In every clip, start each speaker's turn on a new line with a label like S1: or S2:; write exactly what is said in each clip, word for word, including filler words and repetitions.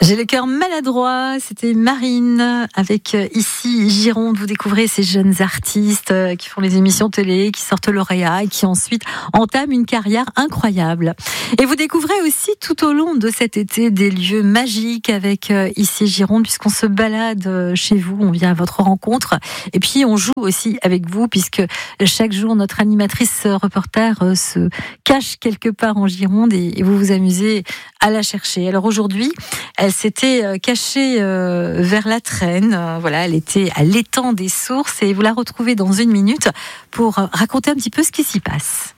S1: J'ai le cœur maladroit, c'était Marine avec Ici Gironde. Vous découvrez ces jeunes artistes qui font les émissions télé, qui sortent lauréats et qui ensuite entament une carrière incroyable. Et vous découvrez aussi tout au long de cet été des lieux magiques avec Ici Gironde, puisqu'on se balade chez vous, on vient à votre rencontre et puis on joue aussi avec vous, puisque chaque jour notre animatrice reporter se cache quelque part en Gironde et vous vous amusez à la chercher. Alors aujourd'hui, elle s'était cachée vers la Traîne. Voilà, elle était à l'étang des Sources et vous la retrouvez dans une minute pour raconter un petit peu ce qui s'y passe.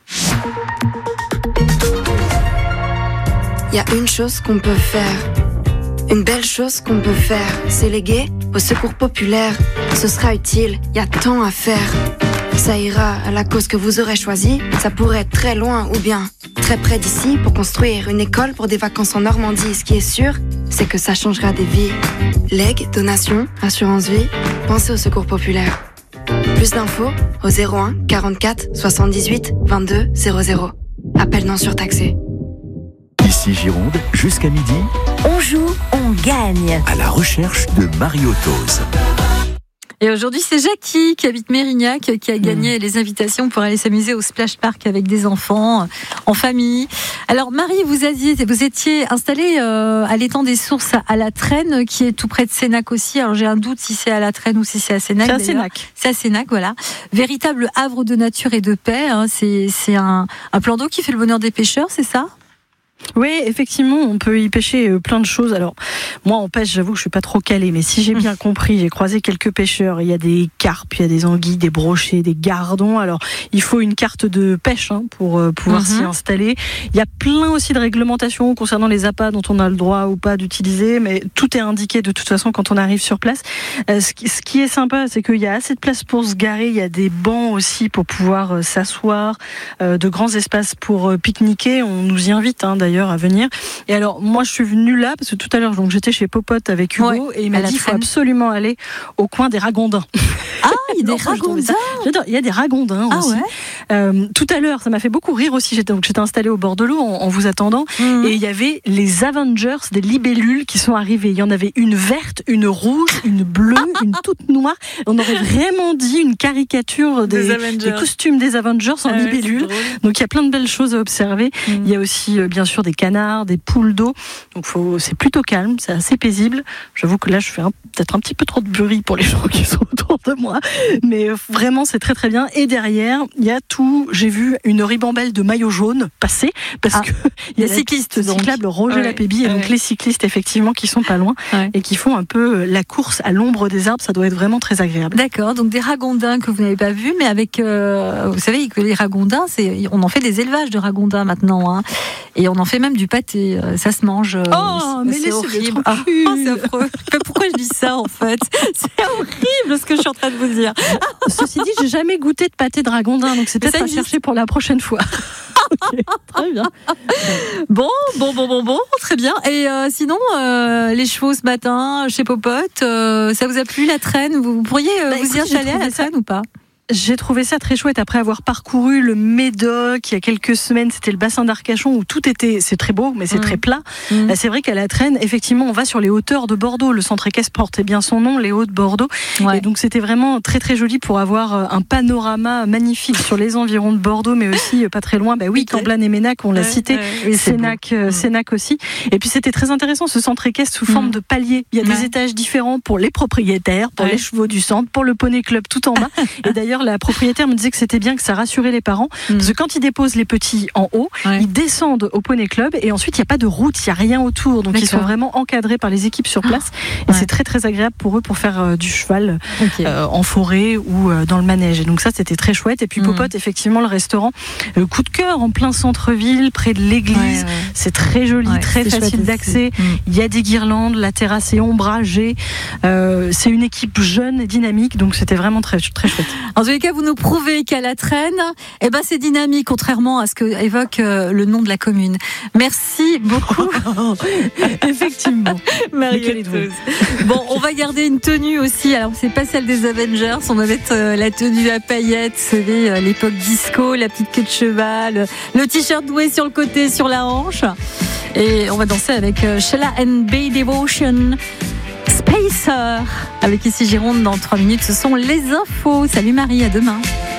S2: Il y a une chose qu'on peut faire, une belle chose qu'on peut faire, c'est léguer au secours populaire. Ce sera utile, il y a tant à faire. Ça ira à la cause que vous aurez choisie. Ça pourrait être très loin ou bien très près d'ici pour construire une école pour des vacances en Normandie. Ce qui est sûr, c'est que ça changera des vies. Legs, donations, assurance vie, pensez au secours populaire. Plus d'infos au zéro un quarante-quatre soixante-dix-huit vingt-deux zéro zéro. Appel non surtaxé.
S3: Ici Gironde, jusqu'à midi,
S4: on joue, on gagne.
S3: À la recherche de Mario Tose.
S1: Et aujourd'hui, c'est Jackie qui habite Mérignac qui a gagné mmh. les invitations pour aller s'amuser au Splash Park avec des enfants, en famille. Alors Marie, vous, aviez, vous étiez installée euh, à l'étang des Sources à la Traîne, qui est tout près de Sénac aussi. Alors j'ai un doute si c'est à la Traîne ou si c'est à Sénac.
S5: C'est à Sénac.
S1: C'est à Sénac, voilà. Véritable havre de nature et de paix. Hein. C'est, c'est un, un plan d'eau qui fait le bonheur des pêcheurs, c'est ça ?
S5: Oui, effectivement, on peut y pêcher plein de choses. Alors, moi, en pêche, j'avoue que je suis pas trop calée, mais si j'ai bien compris, j'ai croisé quelques pêcheurs. Il y a des carpes, il y a des anguilles, des brochets, des gardons. Alors, il faut une carte de pêche hein, pour euh, pouvoir mm-hmm. s'y installer. Il y a plein aussi de réglementations concernant les appâts dont on a le droit ou pas d'utiliser, mais tout est indiqué de toute façon quand on arrive sur place. Euh, ce, qui, ce qui est sympa, c'est qu'il y a assez de place pour se garer. Il y a des bancs aussi pour pouvoir euh, s'asseoir, euh, de grands espaces pour euh, pique-niquer. On nous y invite hein, d'ailleurs à venir. Et alors, moi, je suis venue là parce que tout à l'heure, donc j'étais chez Popote avec Hugo ouais, et il m'a dit qu'il faut absolument aller au coin des ragondins.
S1: Ah, il y a des ragondins.
S5: J'adore. Il y a des ragondins ah, aussi. Ouais. Euh, tout à l'heure, ça m'a fait beaucoup rire aussi. J'étais donc j'étais installée au bord de l'eau en, en vous attendant mmh. et il y avait les Avengers des libellules qui sont arrivées. Il y en avait une verte, une rouge, une bleue, une toute noire. On aurait vraiment dit une caricature des, des, des costumes des Avengers en ah, libellules. Ouais, donc il y a plein de belles choses à observer. Mmh. Il y a aussi euh, bien sûr des canards, des poules d'eau. Donc faut, c'est plutôt calme, c'est assez paisible. J'avoue que là, je fais un, peut-être un petit peu trop de bruit pour les gens qui sont autour de moi, mais vraiment, c'est très très bien. Et derrière, il y a tout. J'ai vu une ribambelle de maillots jaunes passer parce ah, que il y a les cyclistes cyclables Roger ouais, Lapéby et ouais. donc les cyclistes effectivement qui sont pas loin ouais. et qui font un peu la course à l'ombre des arbres. Ça doit être vraiment très agréable.
S1: D'accord. Donc des ragondins que vous n'avez pas vus, mais avec, euh, vous savez que les ragondins, c'est, on en fait des élevages de ragondins maintenant, hein, et on en fait même du pâté. Ça se mange.
S5: Oh, mais
S1: c'est horrible. Ah, oh, c'est affreux. Pourquoi je dis ça en fait ? C'est horrible ce que je suis en train de vous dire.
S5: Ceci dit, j'ai jamais goûté de pâté de ragondin, donc c'est peut-être à chercher pour la prochaine fois. Okay, très bien.
S1: Bon, bon, bon, bon, bon, très bien. Et euh, sinon, euh, les chevaux ce matin chez Popote, euh, ça vous a plu la Traîne ? Vous pourriez euh, bah, vous y installer à la Traîne ou pas ?
S5: J'ai trouvé ça très chouette après avoir parcouru le Médoc il y a quelques semaines. C'était le bassin d'Arcachon où tout était, c'est très beau, mais c'est mmh. très plat. Mmh. C'est vrai qu'à la Traîne, effectivement, on va sur les hauteurs de Bordeaux. Le centre équestre portait bien son nom, les Hauts de Bordeaux. Ouais. Et donc c'était vraiment très très joli pour avoir un panorama magnifique sur les environs de Bordeaux, mais aussi pas très loin. Bah oui, Camblane et Ménac, on l'a ouais, cité. Ouais, Sénac, euh, Sénac aussi. Et puis c'était très intéressant ce centre équestre sous mmh. forme de palier. Il y a ouais. des étages différents pour les propriétaires, pour ouais. les chevaux du centre, pour le poney club tout en bas. Et d'ailleurs la propriétaire me disait que c'était bien, que ça rassurait les parents mmh. parce que quand ils déposent les petits en haut ouais. ils descendent au poney club et ensuite il n'y a pas de route, il n'y a rien autour, donc D'accord. ils sont vraiment encadrés par les équipes sur place oh. et ouais. c'est très très agréable pour eux pour faire euh, du cheval okay. euh, en forêt ou euh, dans le manège, et donc ça c'était très chouette. Et puis mmh. Popote, effectivement, le restaurant euh, coup de cœur en plein centre-ville près de l'église, ouais, ouais. c'est très joli, ouais, très facile d'accès, mmh. il y a des guirlandes, la terrasse est ombragée, euh, c'est une équipe jeune et dynamique, donc c'était vraiment très, très chouette.
S1: En tout tous les cas, vous nous prouvez qu'à la traîne, eh ben, c'est dynamique, contrairement à ce que évoque euh, le nom de la commune. Merci beaucoup.
S5: Effectivement.
S1: Marie-Aude. Bon, on va garder une tenue aussi. Alors, c'est pas celle des Avengers. On va mettre euh, la tenue à paillettes. Vous savez, euh, l'époque disco, la petite queue de cheval, le t-shirt noué sur le côté, sur la hanche. Et on va danser avec euh, Sheila and Bay Devotion. Spacer. Avec ici Gironde dans trois minutes. Ce sont les infos. Salut Marie, à demain.